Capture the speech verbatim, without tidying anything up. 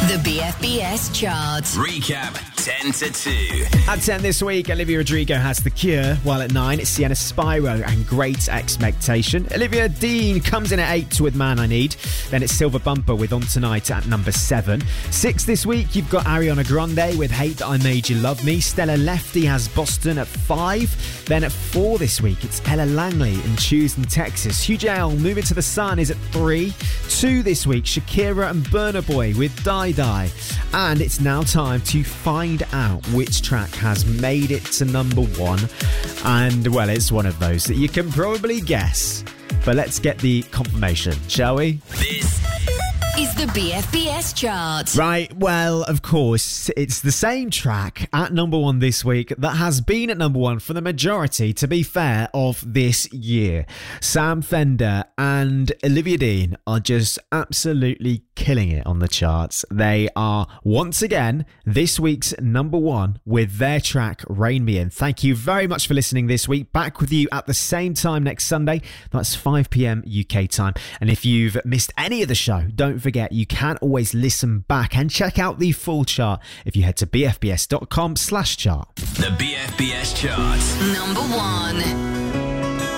The B F B S chart. Recap ten to two. At ten this week, Olivia Rodrigo has The Cure, while at nine, it's Sienna Spyro and Great Expectation. Olivia Dean comes in at eight with Man I Need. Then it's Silver Bumper with On Tonight at number seven. Six this week, you've got Ariana Grande with Hate That I Made You Love Me. Stella Lefty has Boston at five. Then at four this week, it's Ella Langley in Choosing Texas. Hugh Jail, Moving to the Sun is at three. Two this week, Shakira and Burna Boy with Die Die. And it's now time to find out which track has made it to number one. And, well, it's one of those that you can probably guess. But let's get the confirmation, shall we? This is the B F B S chart. Right, well, of course, it's the same track at number one this week that has been at number one for the majority, to be fair, of this year. Sam Fender and Olivia Dean are just absolutely killing it on the charts. They are, once again, this week's number one with their track, Rain Me In. Thank you very much for listening this week. Back with you at the same time next Sunday. That's five p.m. U K time. And if you've missed any of the show, don't forget you can always listen back and check out the full chart if you head to bfbs.com slash chart. The B F B S chart. Number one.